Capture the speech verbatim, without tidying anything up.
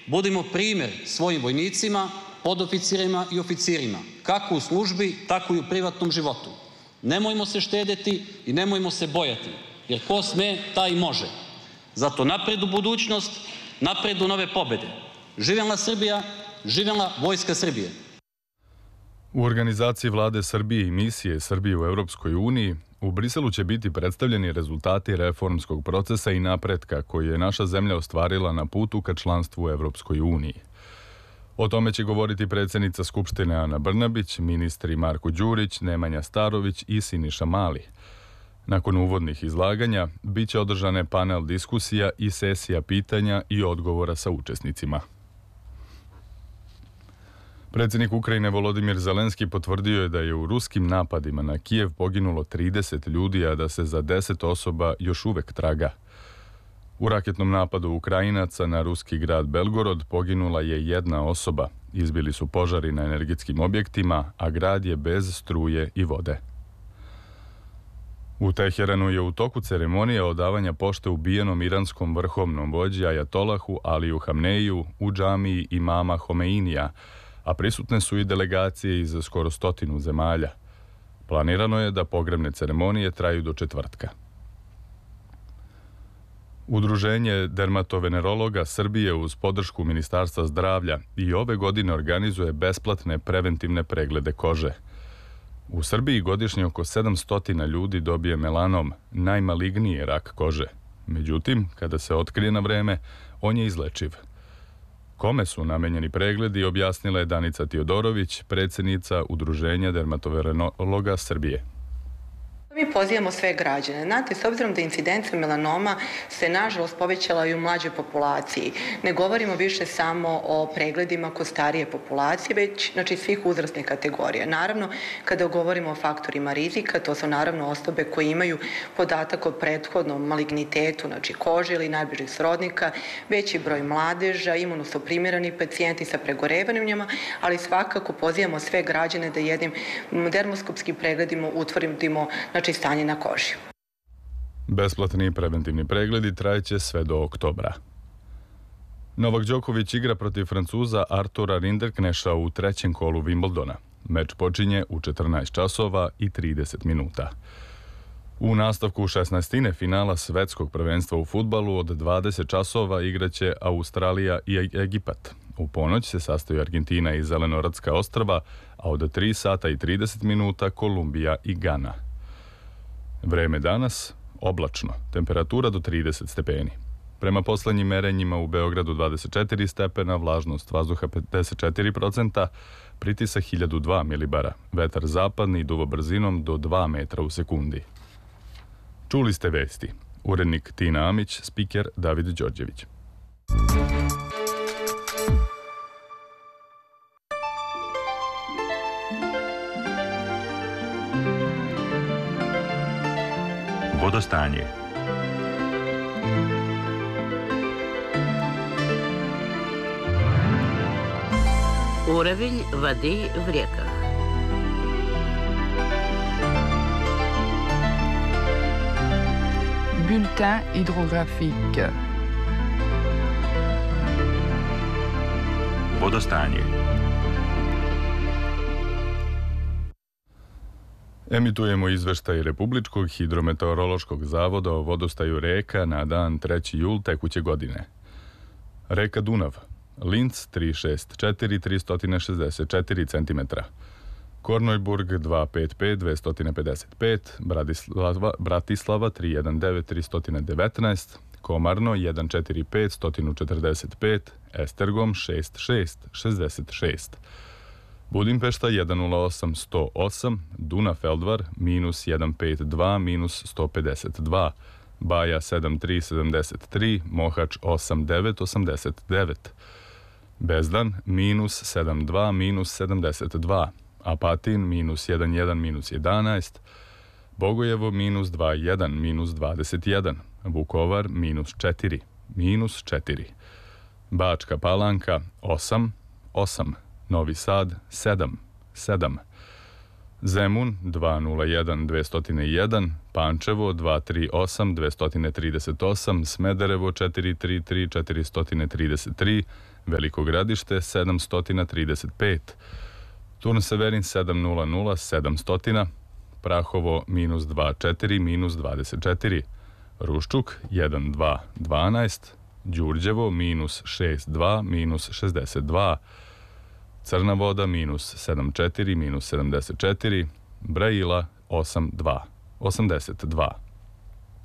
Budimo primjer svojim vojnicima, podoficirima i oficirima, kako u službi, tako i u privatnom životu. Nemojmo se štedjeti i nemojmo se bojati, jer ko sme, taj može. Zato napred u budućnost, napred u nove pobjede. Živjela Srbija, živjela Vojska Srbije. U organizaciji Vlade Srbije i misije Srbije u Europskoj uniji u Briselu će biti predstavljeni rezultati reformskog procesa i napretka koji je naša zemlja ostvarila na putu ka članstvu u Europskoj uniji. O tome će govoriti predsjednica Skupštine Ana Brnabić, ministri Marko Đurić, Nemanja Starović i Siniša Mali. Nakon uvodnih izlaganja bit će održane panel diskusija i sesija pitanja i odgovora sa učesnicima. Predsjednik Ukrajine Volodimir Zelenski potvrdio je da je u ruskim napadima na Kijev poginulo trideset ljudi, a da se za deset osoba još uvek traga. U raketnom napadu Ukrajinaca na ruski grad Belgorod poginula je jedna osoba. Izbili su požari na energetskim objektima, a grad je bez struje i vode. U Teheranu je u toku ceremonije odavanja pošte ubijenom iranskom vrhovnom vođi ajatolahu Aliju Hamneiju u džamiji imama Homeinija, a prisutne su i delegacije iz skoro stotinu zemalja. Planirano je da pogrebne ceremonije traju do četvrtka. Udruženje dermatovenerologa Srbije uz podršku Ministarstva zdravlja i ove godine organizuje besplatne preventivne preglede kože. U Srbiji godišnje oko sedamsto ljudi dobije melanom, najmaligniji rak kože. Međutim, kada se otkrije na vreme, on je izlečiv. Kome su namenjeni pregledi, objasnila je Danica Tiodorović, predsjednica Udruženja dermatovenerologa Srbije. Mi pozivamo sve građane. Znate, s obzirom da incidencija melanoma se nažalost povećala i u mlađoj populaciji. Ne govorimo više samo o pregledima kod starije populacije, već znači, svih uzrasnih kategorija. Naravno, kada govorimo o faktorima rizika, to su naravno osobe koje imaju podatak o prethodnom malignitetu, znači kože ili najbližih srodnika, veći broj mladeža, imunosuprimirani pacijenti sa pregorevanjima, ali svakako pozivamo sve građane da jednim dermoskopskim pregledima utvrdimo znači stanje na koži. Besplatni preventivni pregledi trajeće sve do oktobra. Novak Đoković igra protiv Francuza Artura Rinderkneša u trećem kolu Wimbledona. Meč počinje u četrnaest časova i trideset minuta. U nastavku šesnaestine finala svetskog prvenstva u fudbalu od dvadeset časova igraće Australija i Egipat. U ponoć se sastaju Argentina i Zelenoradska ostrva, a od tri sata i trideset minuta Kolumbija i Gana. Vreme danas oblačno, temperatura do trideset stepeni. Prema poslednjim merenjima u Beogradu dvadeset četiri stepena, vlažnost vazduha pedeset četiri procenta, pritisak hiljadu dva milibara, vetar zapadni duva brzinom do dva metra u sekundi. Čuli ste vesti. Urednik Tina Amić, spiker David Đorđević. Vodostanje. Уровень воды в реках. Bulletin hydrographique. Vodostanje. Emitujemo izveštaj Republičkog hidrometeorološkog zavoda o vodostaju reka na dan treći jul tekuće godine. Reka Dunav, Linz tri šest četiri tri šezdeset četiri centimetra, Kornojburg dva pet pet dve pedeset pet, Bratislava, Bratislava tri jedan devet tri devetnaest, Komarno jedan četiri pet četrdeset pet, Estergom šest šest šezdeset šest. Budimpešta jedan nula osam sto osam, Dunafeldvar minus jedan pet dva minus sto pedeset dva, Baja sedam tri sedamdeset tri, Mohač osam devet osamdeset devet, Bezdan minus sedam dva minus sedamdeset dva, Apatin minus jedan jedan minus jedanaest, Bogojevo minus dva jedan minus dvadeset jedan, Vukovar minus četiri minus četiri, Bačka Palanka osam osam, Novi Sad sedam sedam, Zemun dva nula jedan dve jedan, Pančevo dva tri osam dve trideset osam, Smederevo četiri tri tri četiri trideset tri, Veliko Gradište sedamsto trideset pet, Turn Severin sedam nula nula sedam stotina, Prahovo minus dva četiri minus dvadeset četiri, Ruščuk jedan dva dvanaest, Đurđevo minus šest dva minus šezdeset dva, Crna Voda minus sedam četiri minus sedamdeset četiri, Brajila osam dva osamdeset dva.